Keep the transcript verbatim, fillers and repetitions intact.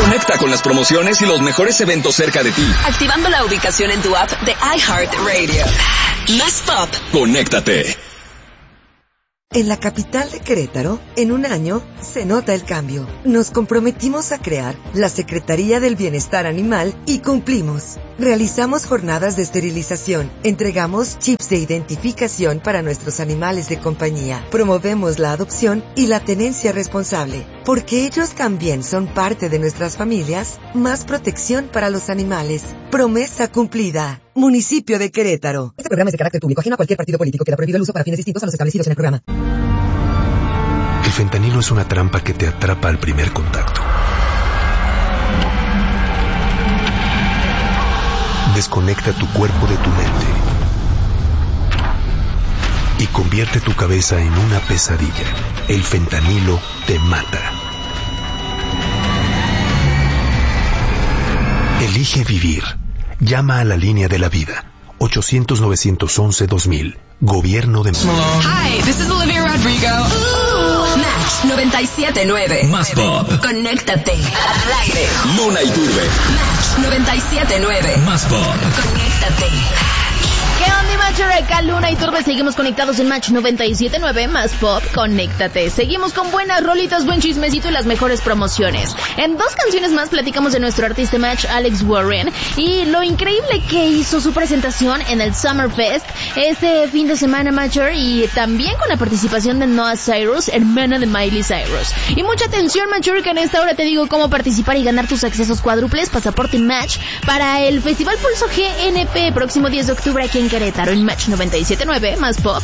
Conecta con las promociones y los mejores eventos cerca de ti. Activando la ubicación en tu app de iHeartRadio. Más Pop. Conéctate. En la capital de Querétaro, en un año, se nota el cambio. Nos comprometimos a crear la Secretaría del Bienestar Animal y cumplimos. Realizamos jornadas de esterilización, entregamos chips de identificación para nuestros animales de compañía, promovemos la adopción y la tenencia responsable. Porque ellos también son parte de nuestras familias, más protección para los animales. Promesa cumplida. Municipio de Querétaro. Este programa es de carácter público, ajeno a cualquier partido político. Queda prohibido el uso para fines distintos a los establecidos en el programa. El fentanilo es una trampa que te atrapa al primer contacto. Desconecta tu cuerpo de tu mente y convierte tu cabeza en una pesadilla. El fentanilo te mata. Elige vivir. Llama a la línea de la vida. ochocientos, novecientos once, dos mil. Gobierno de... Hi, this is Olivia Rodrigo. Ooh, Match noventa y siete punto nueve. Más Pop. Conéctate al aire. Luna y Turbe. Match noventa y siete punto nueve. Más Pop. Conéctate. ¿Qué onda, Macho? Acá Luna y Turbe, seguimos conectados en Match noventa y siete punto nueve, Más Pop, conéctate. Seguimos con buenas rolitas, buen chismecito y las mejores promociones. En dos canciones más platicamos de nuestro artista Match, Alex Warren, y lo increíble que hizo su presentación en el Summer Fest este fin de semana, Matcher, y también con la participación de Noah Cyrus, hermana de Miley Cyrus. Y mucha atención, Matcher, que en esta hora te digo cómo participar y ganar tus accesos cuádruples, pasaporte Match, para el Festival Pulso G N P, próximo diez de octubre aquí en Querétaro, en Match noventa y siete punto nueve, Más Pop,